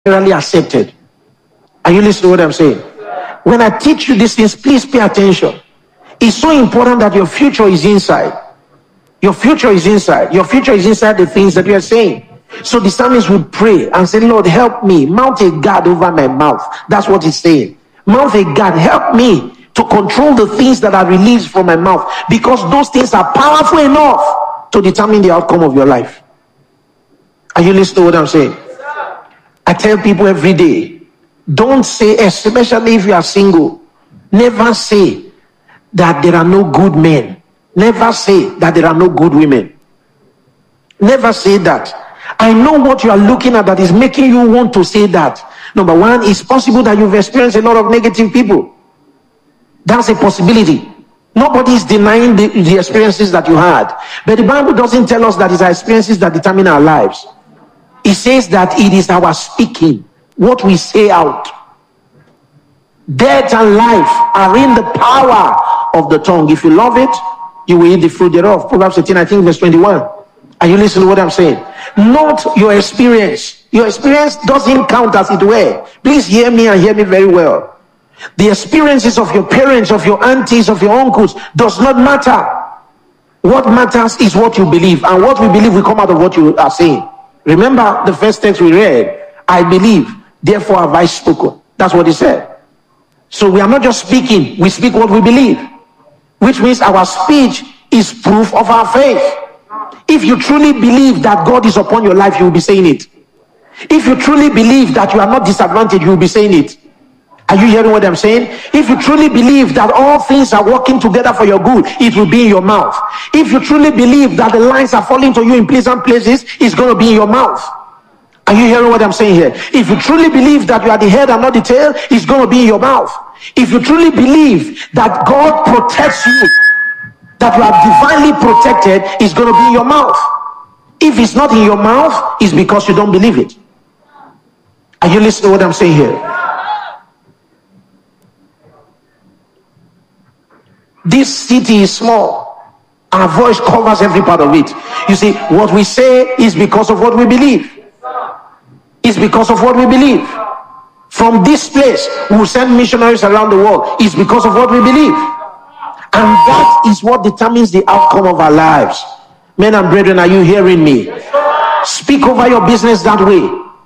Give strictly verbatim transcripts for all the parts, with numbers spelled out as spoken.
generally accepted. Are you listening to what I'm saying? When I teach you these things, please pay attention. It's so important that your future is inside. Your future is inside. Your future is inside the things that you are saying. So the psalmist would pray and say, Lord, help me. Mount a guard over my mouth. That's what he's saying. Mount a guard. Help me to control the things that are released from my mouth, because those things are powerful enough to determine the outcome of your life. Are you listening to what I'm saying? I tell people every day, don't say, especially if you are single, never say that there are no good men. Never say that there are no good women. Never say that. I know what you are looking at that is making you want to say that. Number one, it's possible that you've experienced a lot of negative people. That's a possibility. Nobody is denying the, the experiences that you had. But the Bible doesn't tell us that it's our experiences that determine our lives. It says that it is our speaking, what we say out. Death and life are in the power of the tongue. If you love it, you will eat the fruit thereof. Proverbs eighteen, I think, verse twenty-one. Are you listening to what I'm saying? Not your experience. Your experience doesn't count as it were. Please hear me and hear me very well. The experiences of your parents, of your aunties, of your uncles does not matter. What matters is what you believe, and what we believe will come out of what you are saying. Remember the first text we read, I believe, therefore have I spoken. That's what he said. So we are not just speaking, we speak what we believe, which means our speech is proof of our faith. If you truly believe that God is upon your life, you will be saying it. If you truly believe that you are not disadvantaged, you will be saying it. Are you hearing what I'm saying? If you truly believe that all things are working together for your good, it will be in your mouth. If you truly believe that the lines are falling to you in pleasant places, it's going to be in your mouth. Are you hearing what I'm saying here? If you truly believe that you are the head and not the tail, it's going to be in your mouth. If you truly believe that God protects you, that you are divinely protected, it's going to be in your mouth. If it's not in your mouth, it's because you don't believe it. Are you listening to what I'm saying here? This city is small. Our voice covers every part of it. You see, what we say is because of what we believe. It's because of what we believe. From this place, we will send missionaries around the world. It's because of what we believe. And that is what determines the outcome of our lives. Men and brethren, are you hearing me? Speak over your business that way.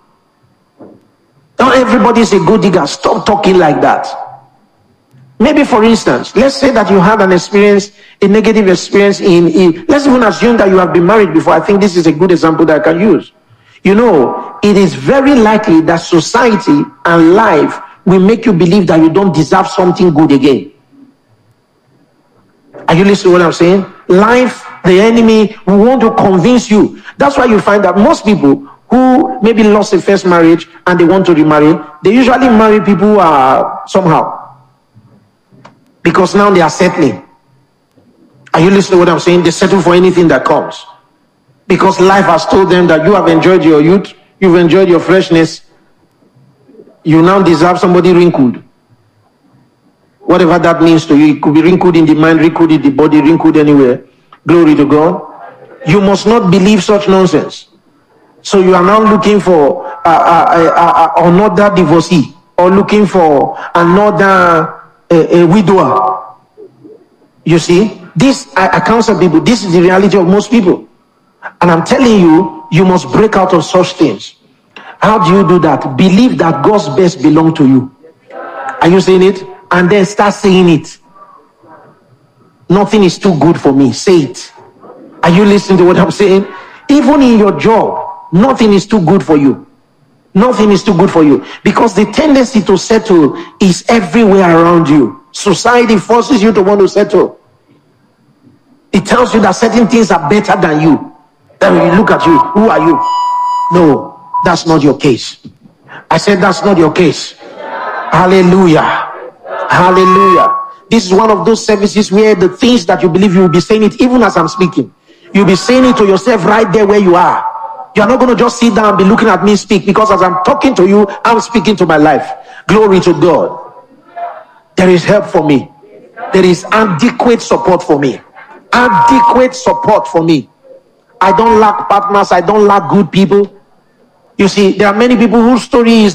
Not everybody is a good digger. Stop talking like that. Maybe, for instance, let's say that you had an experience, a negative experience in, in, let's even assume that you have been married before. I think this is a good example that I can use. You know, it is very likely that society and life will make you believe that you don't deserve something good again. Are you listening to what I'm saying? Life, the enemy, will want to convince you. That's why you find that most people who maybe lost a first marriage and they want to remarry, they usually marry people who are somehow. Because now they are settling. Are you listening to what I'm saying? They settle for anything that comes. Because life has told them that you have enjoyed your youth, you've enjoyed your freshness, you now deserve somebody wrinkled. Whatever that means to you, it could be wrinkled in the mind, wrinkled in the body, wrinkled anywhere. Glory to God. You must not believe such nonsense. So you are now looking for uh, uh, uh, uh, another divorcee, or looking for another A, a widower. You see, this I, I counsel people, this is the reality of most people, and I'm telling you, you must break out of such things. How do you do that? Believe that God's best belongs to you. Are you saying it? And then start saying it. Nothing is too good for me. Say it. Are you listening to what I'm saying? Even in your job, nothing is too good for you. Nothing is too good for you, because the tendency to settle is everywhere around you. Society forces you to want to settle. It tells you that certain things are better than you. Then when you look at you, who are you? No, that's not your case. I said that's not your case. Hallelujah. Hallelujah. This is one of those services where the things that you believe, you will be saying it even as I'm speaking. You'll be saying it to yourself right there where you are. You're not going to just sit down and be looking at me speak, because as I'm talking to you, I'm speaking to my life. Glory to God. There is help for me. There is adequate support for me. Adequate support for me. I don't lack partners. I don't lack good people. You see, there are many people whose story is